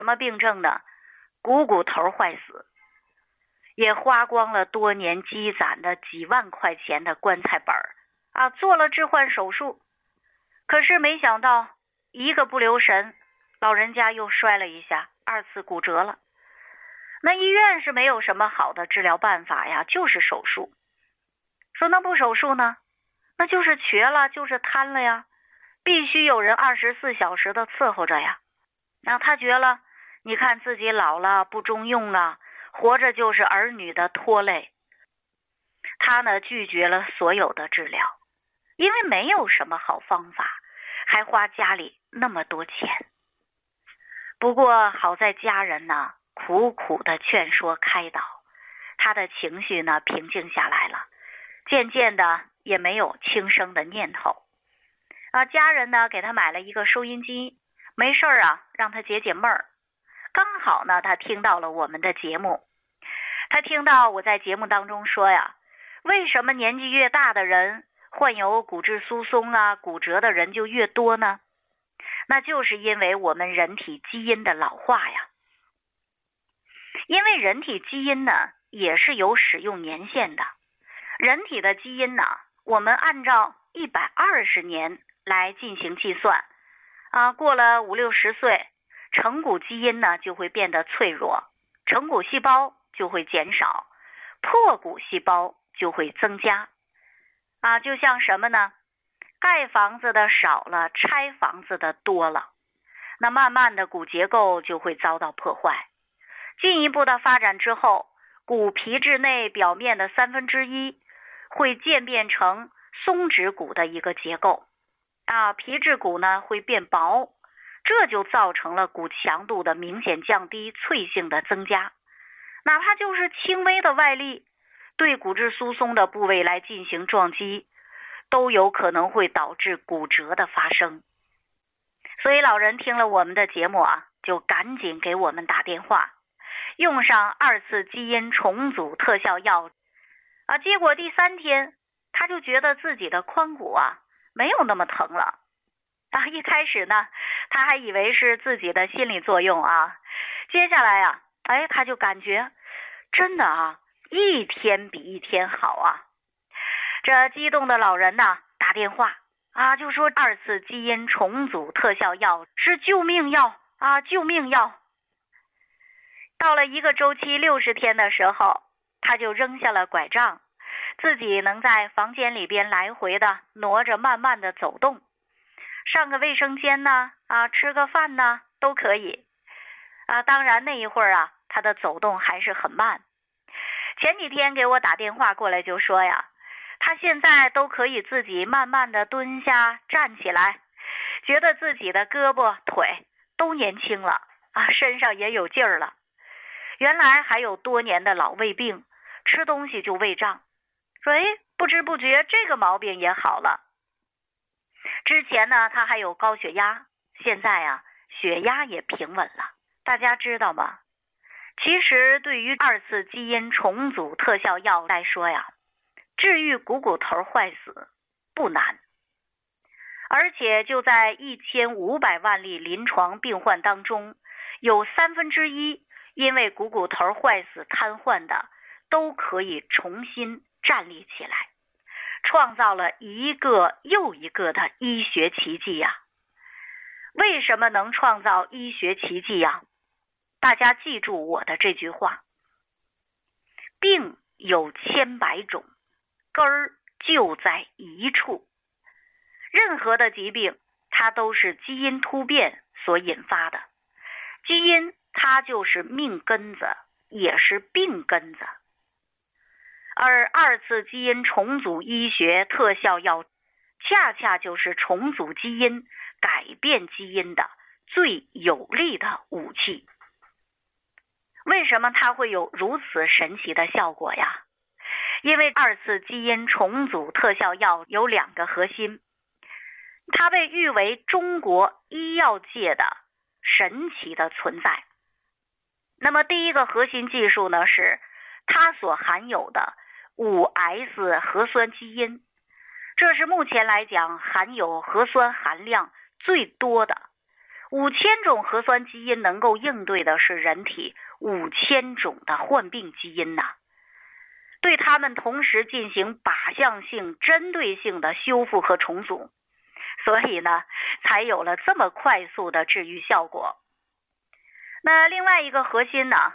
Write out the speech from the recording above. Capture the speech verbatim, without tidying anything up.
什么病症呢？股骨头坏死，也花光了多年积攒的几万块钱的棺材本啊，做了置换手术。可是没想到一个不留神，老人家又摔了一下，二次骨折了。那医院是没有什么好的治疗办法呀，就是手术。说那不手术呢？那就是瘸了，就是瘫了呀，必须有人二十四小时的伺候着呀。那他觉得，你看自己老了不中用啊，活着就是儿女的拖累。他呢拒绝了所有的治疗，因为没有什么好方法，还花家里那么多钱。不过好在家人呢苦苦的劝说开导，他的情绪呢平静下来了，渐渐的也没有轻生的念头。啊，家人呢给他买了一个收音机，没事啊让他解解闷儿。刚好呢他听到了我们的节目，他听到我在节目当中说呀，为什么年纪越大的人患有骨质疏松啊骨折的人就越多呢？那就是因为我们人体基因的老化呀。因为人体基因呢也是有使用年限的，人体的基因呢我们按照一百二十年来进行计算啊，过了五六十岁，成骨基因呢就会变得脆弱，成骨细胞就会减少，破骨细胞就会增加啊，就像什么呢？盖房子的少了，拆房子的多了，那慢慢的骨结构就会遭到破坏。进一步的发展之后，骨皮质内表面的三分之一会渐变成松脂骨的一个结构啊，皮质骨呢会变薄，这就造成了骨强度的明显降低，脆性的增加。哪怕就是轻微的外力对骨质疏松的部位来进行撞击，都有可能会导致骨折的发生。所以老人听了我们的节目啊，就赶紧给我们打电话，用上二次基因重组特效药啊，结果第三天他就觉得自己的髋骨啊没有那么疼了啊。一开始呢他还以为是自己的心理作用啊，接下来啊哎他就感觉真的啊一天比一天好啊。这激动的老人呢打电话啊，就说二次基因重组特效药是救命药啊，救命药。到了一个周期六十天的时候，他就扔下了拐杖，自己能在房间里边来回的挪着，慢慢的走动，上个卫生间呢啊，吃个饭呢都可以啊。当然那一会儿啊他的走动还是很慢。前几天给我打电话过来就说呀，他现在都可以自己慢慢的蹲下站起来，觉得自己的胳膊腿都年轻了啊，身上也有劲儿了。原来还有多年的老胃病，吃东西就胃胀，说哎，不知不觉这个毛病也好了。之前呢他还有高血压，现在啊血压也平稳了。大家知道吗？其实对于二次基因重组特效药来说呀，治愈股骨头坏死不难，而且就在一千五百万例临床病患当中，有三分之一因为股骨头坏死瘫痪的都可以重新站立起来，创造了一个又一个的医学奇迹呀。为什么能创造医学奇迹呀？大家记住我的这句话，病有千百种，根儿就在一处。任何的疾病它都是基因突变所引发的，基因它就是命根子，也是病根子。而二次基因重组医学特效药恰恰就是重组基因、改变基因的最有力的武器。为什么它会有如此神奇的效果呀？因为二次基因重组特效药有两个核心，它被誉为中国医药界的神奇的存在。那么第一个核心技术呢，是它所含有的 五 S 核酸基因，这是目前来讲含有核酸含量最多的。 五千种核酸基因能够应对的是人体五千种的患病基因呐，对它们同时进行靶向性、针对性的修复和重组，所以呢，才有了这么快速的治愈效果。那另外一个核心呢，